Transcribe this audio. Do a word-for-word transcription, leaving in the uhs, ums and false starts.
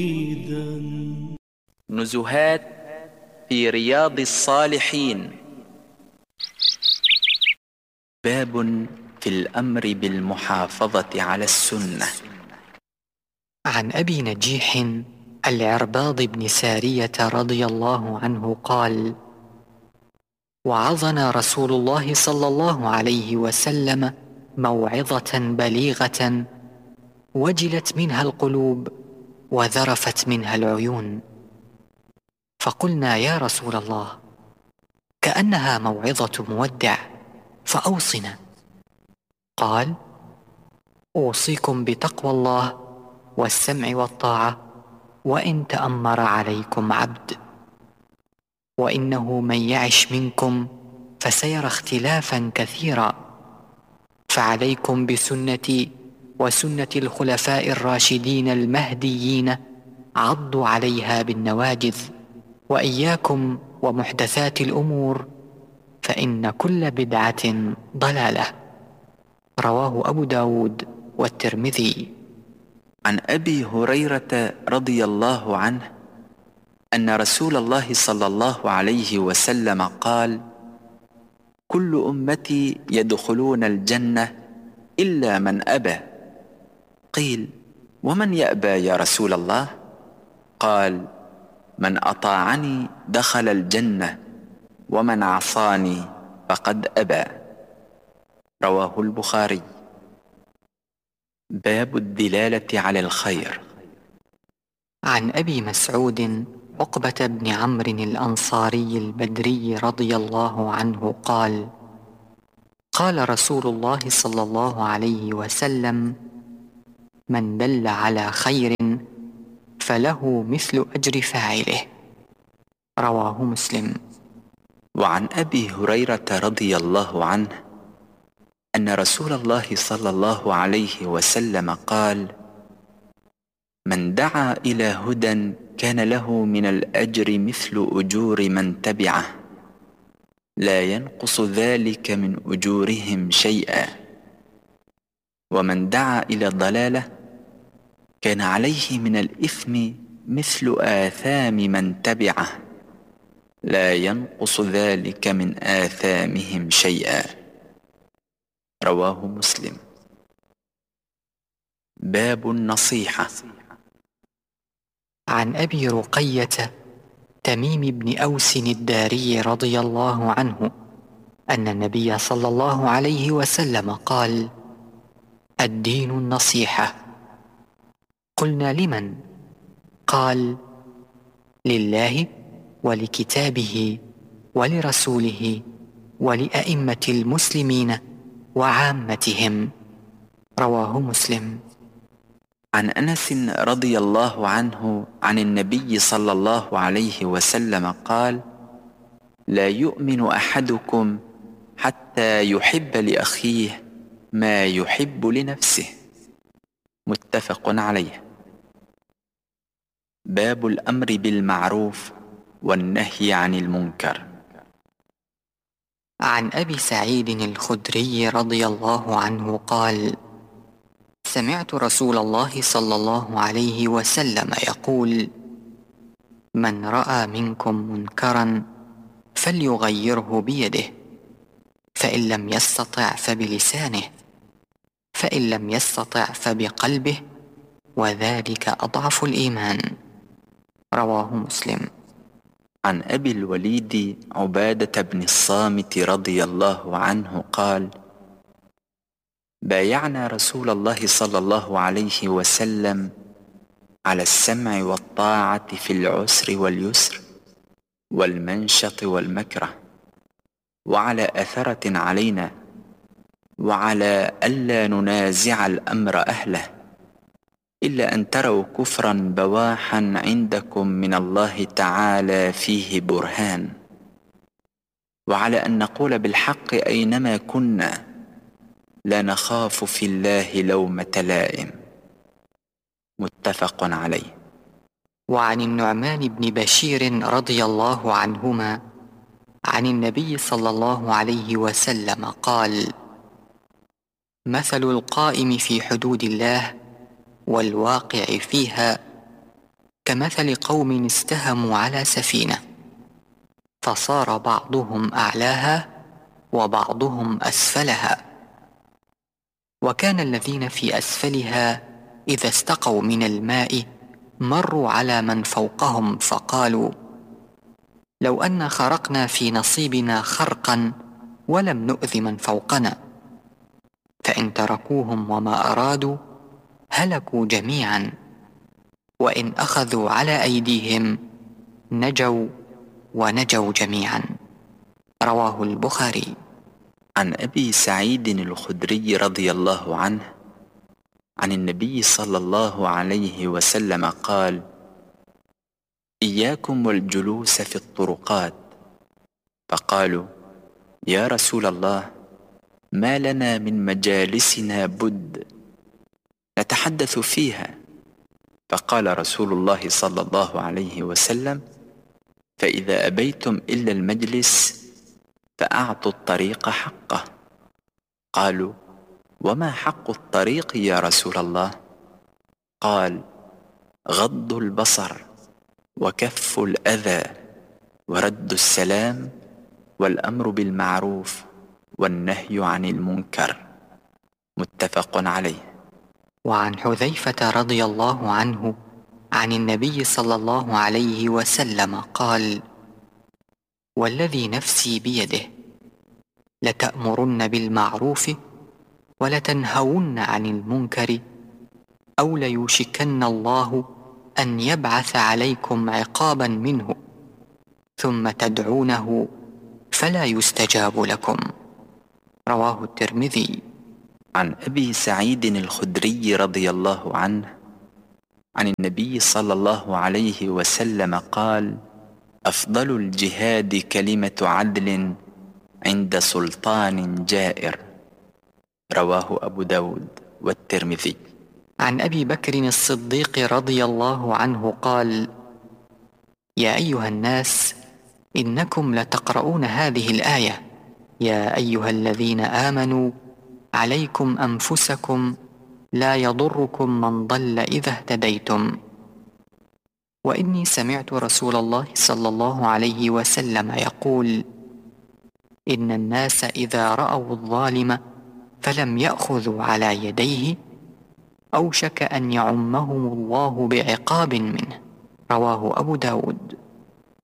نزهات في رياض الصالحين. باب في الأمر بالمحافظة على السنة. عن أبي نجيح العرباض بن سارية رضي الله عنه قال: وعظنا رسول الله صلى الله عليه وسلم موعظة بليغة وجلت منها القلوب وذرفت منها العيون، فقلنا: يا رسول الله، كأنها موعظة مودع، فأوصنا. قال: أوصيكم بتقوى الله والسمع والطاعة وإن تأمر عليكم عبد، وإنه من يعش منكم فسيرى اختلافا كثيرا، فعليكم بسنتي وسنة الخلفاء الراشدين المهديين، عضوا عليها بالنواجذ، وإياكم ومحدثات الأمور، فإن كل بدعة ضلالة. رواه أبو داود والترمذي. عن أبي هريرة رضي الله عنه أن رسول الله صلى الله عليه وسلم قال: كل أمتي يدخلون الجنة إلا من أبى. قيل: ومن يأبى يا رسول الله؟ قال: من أطاعني دخل الجنة، ومن عصاني فقد أبى. رواه البخاري. باب الدلالة على الخير. عن أبي مسعود عقبة بن عمرو الأنصاري البدري رضي الله عنه قال: قال رسول الله صلى الله عليه وسلم: من دل على خير فله مثل أجر فاعله. رواه مسلم. وعن أبي هريرة رضي الله عنه أن رسول الله صلى الله عليه وسلم قال: من دعا إلى هدى كان له من الأجر مثل أجور من تبعه، لا ينقص ذلك من أجورهم شيئا، ومن دعا إلى ضلالة كان عليه من الإثم مثل آثام من تبعه، لا ينقص ذلك من آثامهم شيئا. رواه مسلم. باب النصيحة. عن أبي رقية تميم بن أوس الداري رضي الله عنه أن النبي صلى الله عليه وسلم قال: الدين النصيحة. قلنا: لمن؟ قال: لله ولكتابه ولرسوله ولأئمة المسلمين وعامتهم. رواه مسلم. عن أنس رضي الله عنه عن النبي صلى الله عليه وسلم قال: لا يؤمن أحدكم حتى يحب لأخيه ما يحب لنفسه. متفق عليه. باب الأمر بالمعروف والنهي عن المنكر. عن أبي سعيد الخدري رضي الله عنه قال: سمعت رسول الله صلى الله عليه وسلم يقول: من رأى منكم منكرا فليغيره بيده، فإن لم يستطع فبلسانه، فإن لم يستطع فبقلبه، وذلك أضعف الإيمان. رواه مسلم. عن أبي الوليد عبادة بن الصامت رضي الله عنه قال: بايعنا رسول الله صلى الله عليه وسلم على السمع والطاعة في العسر واليسر والمنشط والمكره، وعلى أثرة علينا، وعلى ألا ننازع الأمر أهله، إلا أن تروا كفرا بواحا عندكم من الله تعالى فيه برهان، وعلى أن نقول بالحق أينما كنا، لا نخاف في الله لومة لائم. متفق عليه. وعن النعمان بن بشير رضي الله عنهما عن النبي صلى الله عليه وسلم قال: مثل القائم في حدود الله والواقع فيها كمثل قوم استهموا على سفينة، فصار بعضهم أعلاها وبعضهم أسفلها، وكان الذين في أسفلها إذا استقوا من الماء مروا على من فوقهم فقالوا: لو أن خرقنا في نصيبنا خرقا ولم نؤذ من فوقنا، فإن تركوهم وما أرادوا هلكوا جميعا، وإن أخذوا على أيديهم نجوا ونجوا جميعا. رواه البخاري. عن أبي سعيد الخدري رضي الله عنه عن النبي صلى الله عليه وسلم قال: إياكم والجلوس في الطرقات. فقالوا: يا رسول الله، ما لنا من مجالسنا بد نتحدث فيها. فقال رسول الله صلى الله عليه وسلم: فإذا أبيتم إلا المجلس فأعطوا الطريق حقه. قالوا: وما حق الطريق يا رسول الله؟ قال: غض البصر وكف الأذى ورد السلام والأمر بالمعروف والنهي عن المنكر. متفق عليه. وعن حذيفة رضي الله عنه عن النبي صلى الله عليه وسلم قال: والذي نفسي بيده لتأمرن بالمعروف ولتنهون عن المنكر، أو ليوشكن الله أن يبعث عليكم عقابا منه ثم تدعونه فلا يستجاب لكم. رواه الترمذي. عن أبي سعيد الخدري رضي الله عنه عن النبي صلى الله عليه وسلم قال: أفضل الجهاد كلمة عدل عند سلطان جائر. رواه أبو داود والترمذي. عن أبي بكر الصديق رضي الله عنه قال: يا أيها الناس، إنكم لتقرؤون هذه الآية: يا أيها الذين آمنوا عليكم أنفسكم لا يضركم من ضل إذا اهتديتم. وإني سمعت رسول الله صلى الله عليه وسلم يقول: إن الناس إذا رأوا الظالم فلم يأخذوا على يديه أوشك أن يعمهم الله بعقاب منه. رواه أبو داود.